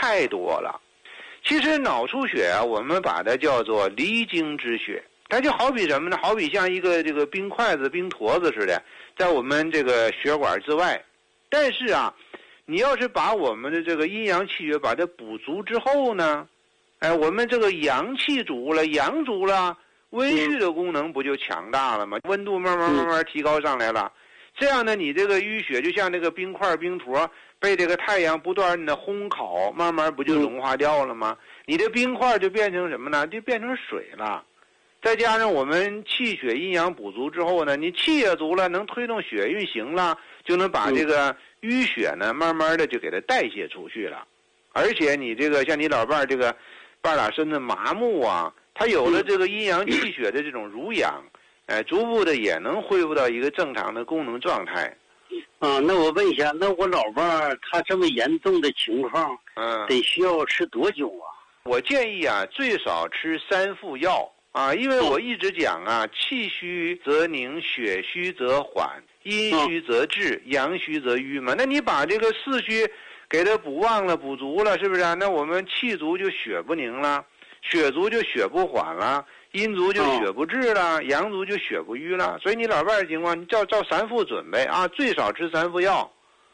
太多了。其实脑出血啊，我们把它叫做离经之血，它就好比什么呢？好比像一个这个冰筷子、冰坨子似的，在我们这个血管之外。但是啊，你要是把我们的这个阴阳气血把它补足之后呢，我们这个阳气足了，阳足了，温煦的功能不就强大了吗？温度慢慢提高上来了。这样呢，你这个淤血就像那个冰块、冰坨被这个太阳不断的烘烤，慢慢不就融化掉了吗？你的冰块就变成什么呢？就变成水了。再加上我们气血阴阳补足之后呢，你气也足了，能推动血运行了，就能把这个淤血呢慢慢的就给它代谢出去了。而且你这个像你老伴儿这个半拉身子麻木啊，他有了这个阴阳气血的这种濡养，逐步的也能恢复到一个正常的功能状态。 那我问一下，那我老伴儿他这么严重的情况，得需要吃多久啊？ 我建议啊，最少吃3副药啊，因为我一直讲啊，气虚则凝，血虚则缓，阴虚则滞，阳虚则瘀嘛。那你把这个四虚给它补旺了、补足了，是不是啊？那我们气足就血不凝了，血足就血不缓了，阴足就血不滞了，阳足就血不瘀了。所以你老伴儿的情况，你照3副准备啊，最少吃3副药。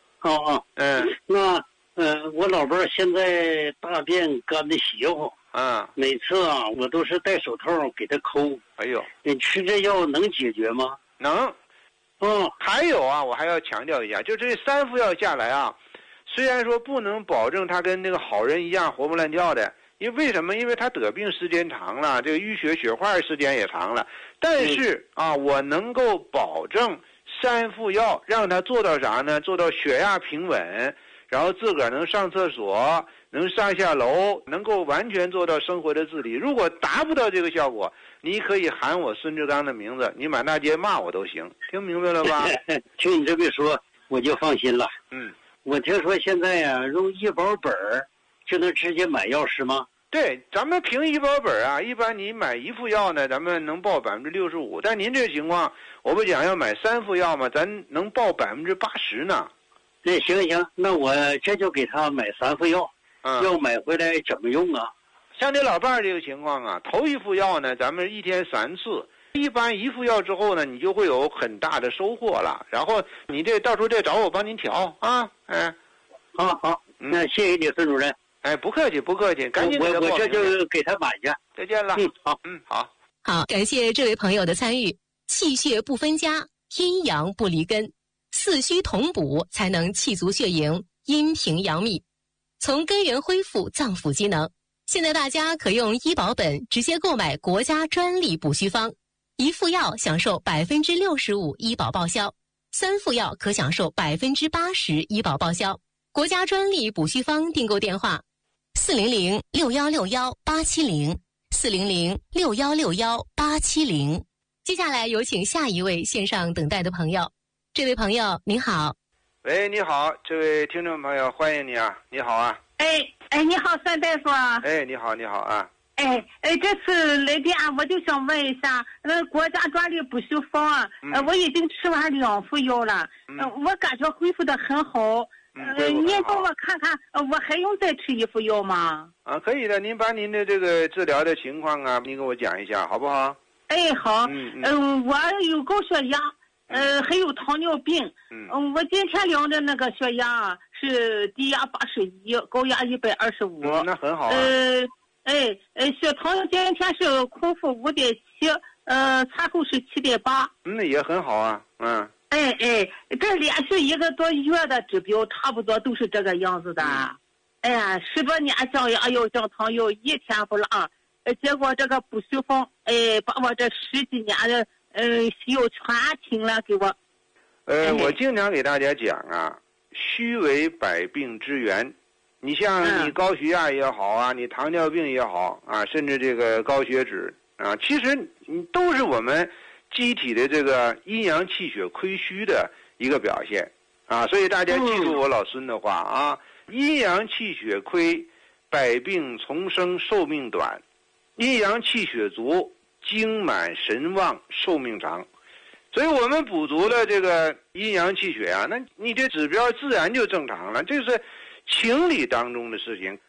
那我老伴儿现在大便干的邪乎。每次啊，我都是戴手套给他抠。 哎呦， 你吃这药能解决吗？ 能。还有啊，我还要强调一下，就这3副药下来啊，虽然说不能保证他跟那个好人一样活蹦乱跳的，为什么？因为他得病时间长了，这个淤血血块时间也长了。但是啊，我能够保证3副药让他做到啥呢？做到血压平稳，然后自个儿能上厕所，能上下楼，能够完全做到生活的自理。如果达不到这个效果，你可以喊我孙志刚的名字，你满大街骂我都行，听明白了吧？ 听你这么说，我就放心了。我听说现在呀，用医保本就能直接买药是吗？ 对，咱们凭医保本啊，一般你买1副药呢，咱们能报65%，但您这个情况，我不讲要买3副药吗？咱能报80%呢。 那行，那我这就给他买3副药。要买回来怎么用啊？ 像你老伴儿这个情况啊，头1副药呢，咱们一天3次，一般1副药之后呢，你就会有很大的收获了。然后你这到时候再找我帮您调啊。 好，那谢谢你，孙主任。 不客气，赶紧给他报名。 我这就给他买去。 再见了。 好，感谢这位朋友的参与。气血不分家，阴阳不离根，四虚同补才能气足血盈，阴平阳秘，从根源恢复脏腑机能。现在大家可用医保本直接购买国家专利补虚方，1副药享受65%医保报销，3副药可享受80%医保报销。国家专利补虚方订购电话400-6161-870，400-6161-870。接下来有请下一位线上等待的朋友。这位朋友您好。 喂，你好，这位听众朋友，欢迎你啊！你好啊！ 你好，孙大夫啊！ 你好啊！ 这次来电我就想问一下，国家专利补虚方啊，我已经吃完2副药了，我感觉恢复得很好。您帮我看看，我还用再吃1副药吗？ 可以的，您把您的这个治疗的情况啊，您给我讲一下，好不好？ 好。我有高血压。还有糖尿病。我今天量的那个血压是低压81，高压125。 那很好啊。 血糖今天是空腹5.7，餐后是7.8。 那也很好啊。 这连续1个多月的指标差不多都是这个样子的。10多年降压药、降糖药一天不落，结果这个补虚方，把我这10几年的西药全停了给我。 我经常给大家讲啊，虚为百病之源。你像你高血压也好啊，你糖尿病也好啊，甚至这个高血脂啊，其实都是我们机体的这个阴阳气血亏虚的一个表现啊。所以大家记住我老孙的话啊，阴阳气血亏，百病丛生，寿命短；阴阳气血足，精满神旺，寿命长。所以我们补足了这个阴阳气血啊，那你这指标自然就正常了，这是情理当中的事情。